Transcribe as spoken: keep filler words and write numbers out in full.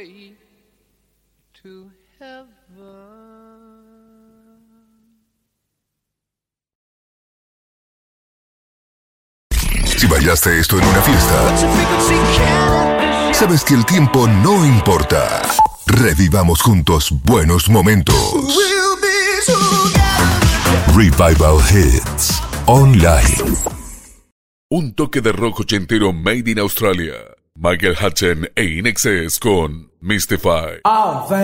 way to heaven. Si bailaste esto en una fiesta, sabes que el tiempo no importa. Revivamos juntos buenos momentos. Revival Hits Online. Un toque de rock ochentero made in Australia. Michael Hutchen e In Excess con Mystify. Oh,